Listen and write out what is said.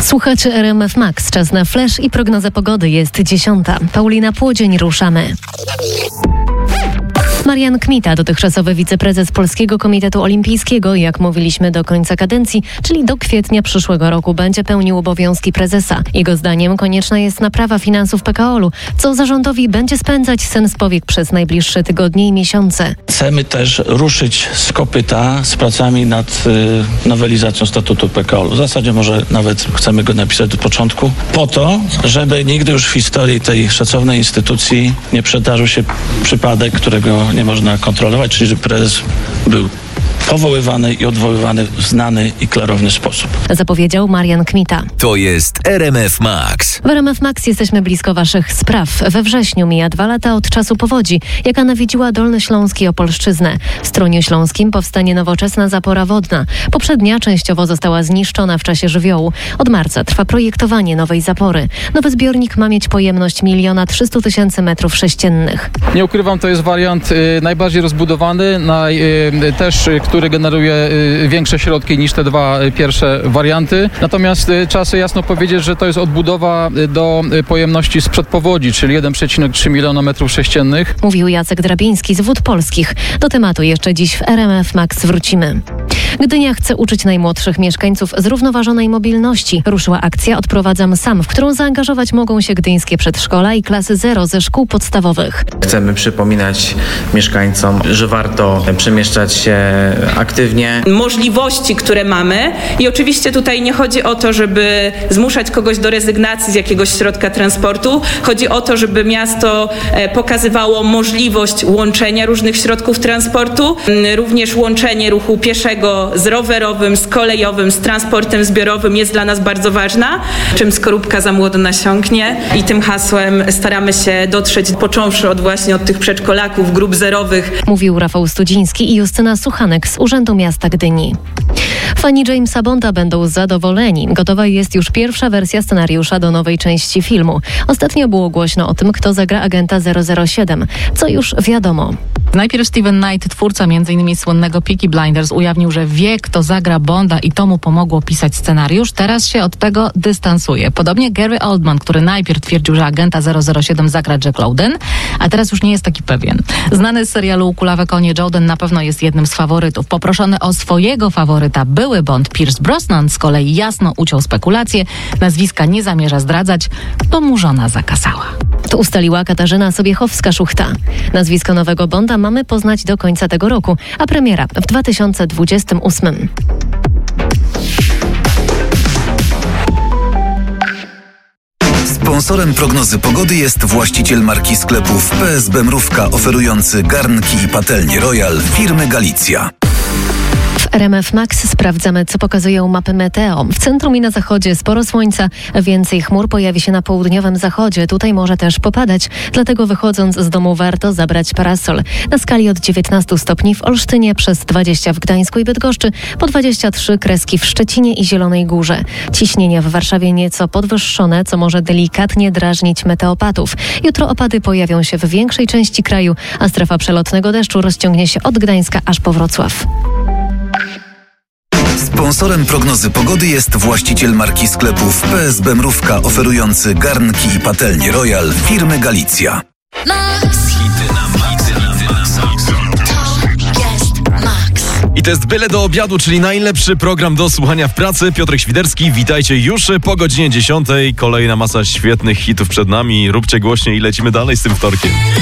Słuchacie RMF Max. Czas na flash i prognozę pogody. Jest 10. Paulina Płodzień, ruszamy. Marian Kmita, dotychczasowy wiceprezes Polskiego Komitetu Olimpijskiego, jak mówiliśmy, do końca kadencji, czyli do kwietnia przyszłego roku, będzie pełnił obowiązki prezesa. Jego zdaniem konieczna jest naprawa finansów PKOL-u, co zarządowi będzie spędzać sen z powiek przez najbliższe tygodnie i miesiące. Chcemy też ruszyć z kopyta z pracami nad nowelizacją statutu PKOL-u. W zasadzie może nawet chcemy go napisać do początku, po to, żeby nigdy już w historii tej szacownej instytucji nie przydarzył się przypadek, którego nie można kontrolować, czyli że prezes był powoływany i odwoływany w znany i klarowny sposób. Zapowiedział Marian Kmita. To jest RMF Max. W RMF Max jesteśmy blisko Waszych spraw. We wrześniu mija 2 lata od czasu powodzi, jaka nawiedziła Dolny Śląsk i Opolszczyznę. W Stroniu Śląskim powstanie nowoczesna zapora wodna. Poprzednia częściowo została zniszczona w czasie żywiołu. Od marca trwa projektowanie nowej zapory. Nowy zbiornik ma mieć pojemność 1 300 000 metrów sześciennych. Nie ukrywam, to jest wariant najbardziej rozbudowany, też który generuje większe środki niż te dwa pierwsze warianty. Natomiast trzeba sobie jasno powiedzieć, że to jest odbudowa do pojemności sprzed powodzi, czyli 1,3 miliona metrów sześciennych. Mówił Jacek Drabiński z Wód Polskich. Do tematu jeszcze dziś w RMF Max wrócimy. Gdynia chce uczyć najmłodszych mieszkańców zrównoważonej mobilności. Ruszyła akcja Odprowadzam sam, w którą zaangażować mogą się gdyńskie przedszkola i klasy 0 ze szkół podstawowych. Chcemy przypominać mieszkańcom, że warto przemieszczać się aktywnie. Możliwości, które mamy i oczywiście tutaj nie chodzi o to, żeby zmuszać kogoś do rezygnacji z jakiegoś środka transportu. Chodzi o to, żeby miasto pokazywało możliwość łączenia różnych środków transportu, również łączenie ruchu pieszego z rowerowym, z kolejowym, z transportem zbiorowym jest dla nas bardzo ważna. Czym skorupka za młodo nasiąknie i tym hasłem staramy się dotrzeć, począwszy od tych przedszkolaków, grup zerowych. Mówił Rafał Studziński i Justyna Suchanek z Urzędu Miasta Gdyni. Fani Jamesa Bonda będą zadowoleni. Gotowa jest już pierwsza wersja scenariusza do nowej części filmu. Ostatnio było głośno o tym, kto zagra agenta 007, co już wiadomo. Najpierw Steven Knight, twórca m.in. słynnego Peaky Blinders, ujawnił, że wie, kto zagra Bonda i to mu pomogło pisać scenariusz. Teraz się od tego dystansuje. Podobnie Gary Oldman, który najpierw twierdził, że agenta 007 zagra Jack Lowden, a teraz już nie jest taki pewien. Znany z serialu Kulawe konie Jodhen na pewno jest jednym z faworytów. Poproszony o swojego faworyta były Bond Pierce Brosnan z kolei jasno uciął spekulacje. Nazwiska nie zamierza zdradzać, bo mu żona zakazała. To ustaliła Katarzyna Sobiechowska-Szuchta. Nazwisko nowego Bonda mamy poznać do końca tego roku, a premiera w 2028. Sponsorem prognozy pogody jest właściciel marki sklepów PSB Mrówka, oferujący garnki i patelnie Royal firmy Galicja. W RMF Max sprawdzamy, co pokazują mapy meteo. W centrum i na zachodzie sporo słońca, więcej chmur pojawi się na południowym zachodzie. Tutaj może też popadać, dlatego wychodząc z domu warto zabrać parasol. Na skali od 19 stopni w Olsztynie, przez 20 w Gdańsku i Bydgoszczy, po 23 kreski w Szczecinie i Zielonej Górze. Ciśnienie w Warszawie nieco podwyższone, co może delikatnie drażnić meteopatów. Jutro opady pojawią się w większej części kraju, a strefa przelotnego deszczu rozciągnie się od Gdańska aż po Wrocław. Sponsorem prognozy pogody jest właściciel marki sklepów PSB Mrówka, oferujący garnki i patelnie Royal firmy Galicja. I to jest Byle do obiadu, czyli najlepszy program do słuchania w pracy. Piotrek Świderski, witajcie już po godzinie 10. Kolejna masa świetnych hitów przed nami. Róbcie głośniej i lecimy dalej z tym wtorkiem.